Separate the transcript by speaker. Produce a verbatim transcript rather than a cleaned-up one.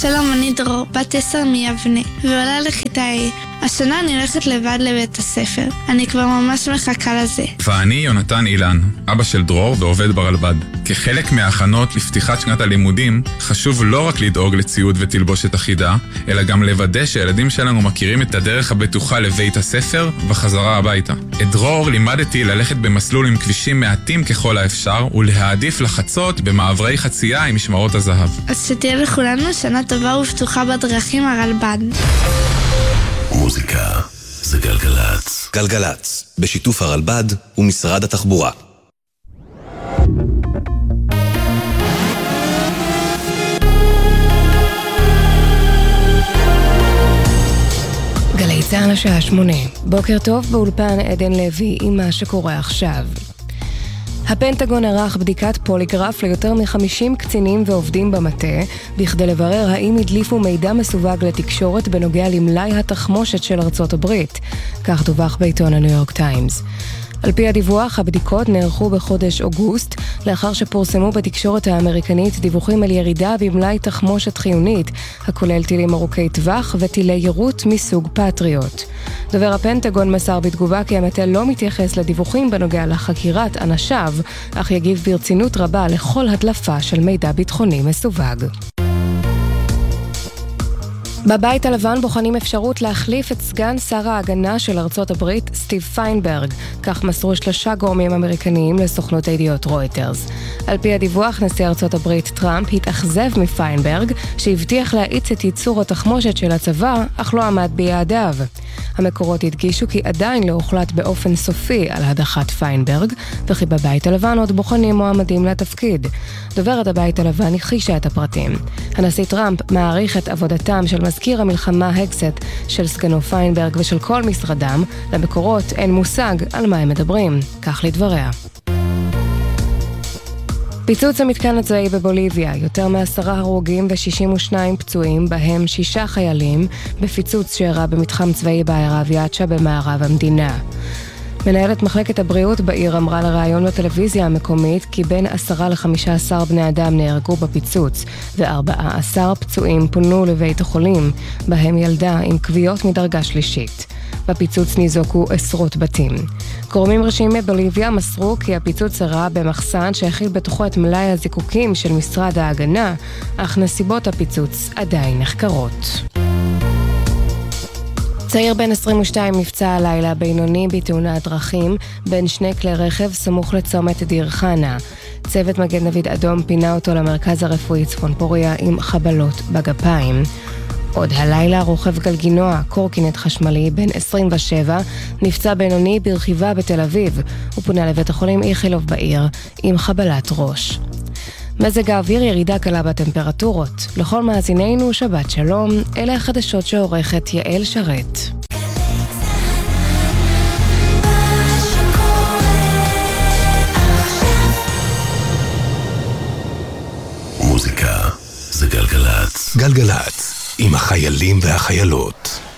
Speaker 1: שלום, אני דרור, בת עשר מיבנה, ועולה לכיתה A. השנה אני הולכת לבד לבית הספר. אני כבר ממש מחכה לזה.
Speaker 2: ואני יונתן אילן, אבא של דרור ועובד ברלב"ד. כחלק מההכנות לפתיחת שנת הלימודים, חשוב לא רק לדאוג לציוד ותלבושת אחידה, אלא גם לוודא שהילדים שלנו מכירים את הדרך הבטוחה לבית הספר וחזרה הביתה. את דרור לימדתי ללכת במסלול עם כבישים מעטים ככל האפשר, ולהעדיף לחצות במעברי חצייה עם משמרות הזהב.
Speaker 1: אז שתהיה לכולנו שנה טובה ופתוחה בדרכים הרלב"ד.
Speaker 3: מוזיקה זה גלגלץ.
Speaker 4: גלגלץ, בשיתוף הרלב"ד ומשרד התחבורה.
Speaker 5: גלי צה"ל השעה שמונה. בוקר טוב, באולפן עדן לוי עם מה שקורה עכשיו. הפנטגון ערך בדיקת פוליגרף ליותר מ-חמישים קצינים ועובדים במטה בכדי לברר האם הדליפו מידע מסווג לתקשורת בנוגע למלאי התחמושת של ארצות הברית. כך דווח בעיתון הניו יורק טיימס. על פי הדיווח, הבדיקות נערכו בחודש אוגוסט, לאחר שפורסמו בתקשורת האמריקנית דיווחים על ירידה במלאי תחמושת חיונית, הכולל טילים ארוכי טווח וטילי יירוט מסוג פטריוט. דובר הפנטגון מסר בתגובה כי המטה לא מתייחס לדיווחים בנוגע לחקירת אנשיו, אך יגיב ברצינות רבה לכל הדלפה של מידע ביטחוני מסווג. בבית הלבן בוחנים אפשרות להחליף את סגן שר ההגנה של ארצות הברית, סטיב פיינברג. כך מסרו שלושה גורמים אמריקניים לסוכנות הידיעות רויטרס. על פי הדיווח, נשיא ארצות הברית טראמפ התאכזב מפיינברג, שהבטיח להאיץ את ייצור התחמושת של הצבא, אך לא עמד ביעדיו. המקורות הדגישו כי עדיין לא הוחלט באופן סופי על הדחת פיינברג, וכי בבית הלבן עוד בוחנים מועמדים לתפקיד. דוברת הבית הלבן הכחישה את הפרטים. הנשיא טראמפ מעריך את עבודתם של מזכיר המלחמה הקסט של סגנו פיינברג ושל כל משרדם. למקורות אין מושג על מה הם מדברים, כך לדבריה. פיצוץ המתקן הצבאי בבוליביה, יותר מעשרה הרוגים ו-שישים ושניים פצועים, בהם שישה חיילים, בפיצוץ שאירע במתחם צבאי בעיירה ויאצ'ה במערב המדינה. מנהלת מחלקת הבריאות בעיר אמרה לראיון בטלוויזיה המקומית כי בין עשרה לחמישה עשר בני אדם נהרגו בפיצוץ, וארבעה עשר פצועים פונו לבית החולים, בהם ילדה עם כוויות מדרגה שלישית. בפיצוץ ניזוקו עשרות בתים. גורמים ראשיים מבוליביה מסרו כי הפיצוץ אירע במחסן שהכיל בתוכו את מלאי הזיקוקים של משרד ההגנה, אך נסיבות הפיצוץ עדיין נחקרות. צעיר בן עשרים ושתיים נפצע הלילה בינוני בתאונת דרכים בין שני כלי רכב סמוך לצומת דיר חנה. צוות מגן דוד אדום פינה אותו למרכז הרפואי צפון פוריה עם חבלות בגפיים. עוד הלילה רוכב גלגינוע, קורקינט חשמלי בן עשרים ושבע, נפצע בינוני ברכיבה בתל אביב. הוא פונה לבית החולים איכילוב בעיר עם חבלת ראש. מזג האוויר, ירידה קלה בטמפרטורות. לכל מאזינינו שבת שלום, אלה החדשות שעורכת יעל שרת.
Speaker 3: מוזיקה זה גלגלץ. גלגלץ עם החיילים והחיילות.